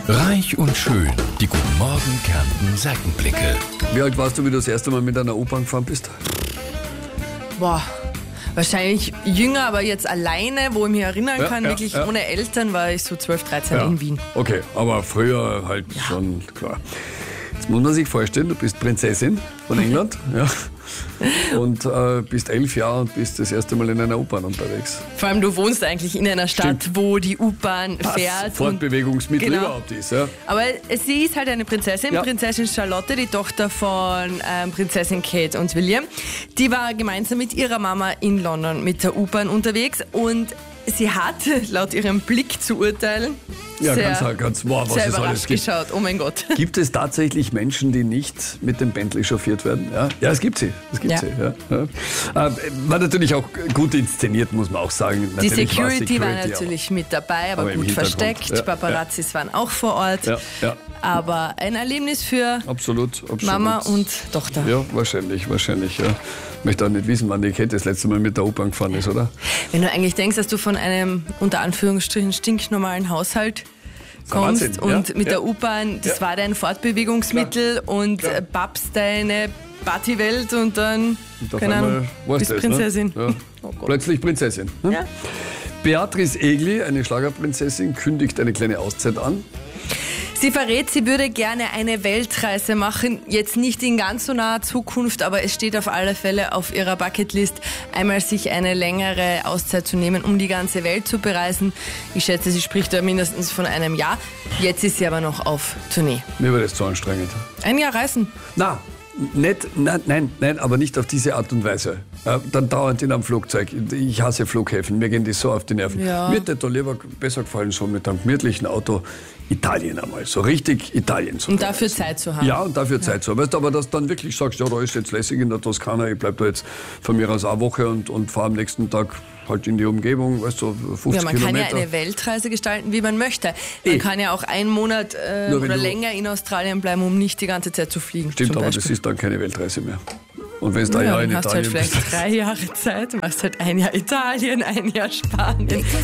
Reich und schön. Die Guten Morgen Kärnten Seitenblicke. Wie alt warst du, wie du das erste Mal mit einer U-Bahn gefahren bist? Boah, wahrscheinlich jünger, aber jetzt alleine, wo ich mich erinnern kann, wirklich ohne Eltern, war ich so 12, 13 in Wien. Okay, aber früher halt schon, klar. Jetzt muss man sich vorstellen, du bist Prinzessin von England, und bist 11 Jahre und bist das erste Mal in einer U-Bahn unterwegs. Vor allem, du wohnst eigentlich in einer Stadt, wo die U-Bahn fährt. Fortbewegungsmittel überhaupt ist. Ja. Aber sie ist halt eine Prinzessin, Prinzessin Charlotte, die Tochter von Prinzessin Kate und William. Die war gemeinsam mit ihrer Mama in London mit der U-Bahn unterwegs und sie hat, laut ihrem Blick zu urteilen, wow, was sehr es alles gibt. geschaut. Oh mein Gott. Gibt es tatsächlich Menschen, die nicht mit dem Bentley chauffiert werden? Ja, es gibt sie. War natürlich auch gut inszeniert, muss man auch sagen. Die Natürlich Security war natürlich mit dabei, aber gut versteckt. Paparazzis waren auch vor Ort. Aber ein Erlebnis für absolut. Mama und Tochter. Ja, wahrscheinlich, ja. Ich möchte auch nicht wissen, wann die Kate das letzte Mal mit der U-Bahn gefahren ist, oder? Wenn du eigentlich denkst, dass du von einem, unter Anführungsstrichen, stinknormalen Haushalt kommst und mit der U-Bahn, das war dein Fortbewegungsmittel und babst deine Partywelt und dann, keine Ahnung, bist Prinzessin. Ne? Ja. Oh Gott. Plötzlich Prinzessin. Ne? Ja. Beatrice Egli, eine Schlagerprinzessin, kündigt eine kleine Auszeit an. Sie verrät, sie würde gerne eine Weltreise machen, jetzt nicht in ganz so naher Zukunft, aber es steht auf alle Fälle auf ihrer Bucketlist, einmal sich eine längere Auszeit zu nehmen, um die ganze Welt zu bereisen. Ich schätze, sie spricht da mindestens von einem Jahr. Jetzt ist sie aber noch auf Tournee. Mir war das zu anstrengend. Ein Jahr reisen? Nein, aber nicht auf diese Art und Weise. Dann dauernd in einem Flugzeug. Ich hasse Flughäfen, mir gehen die so auf die Nerven. Ja. Mir hätte da lieber besser gefallen, so mit einem gemütlichen Auto Italien einmal, so richtig Italien. Und dafür Zeit zu haben. Ja, und dafür Zeit zu haben. Weißt du, aber dass du dann wirklich sagst, ja, da ist jetzt lässig in der Toskana, ich bleib da jetzt von mir aus eine Woche und fahre am nächsten Tag halt in die Umgebung, weißt du, 50 Kilometer. Man kann ja eine Weltreise gestalten, wie man möchte. Man kann ja auch einen Monat oder länger in Australien bleiben, um nicht die ganze Zeit zu fliegen. Stimmt, aber das ist dann keine Weltreise mehr. Und wenn es da Jahr in Italien hast halt vielleicht 3 Jahre Zeit, machst halt ein Jahr Italien, ein Jahr Spanien.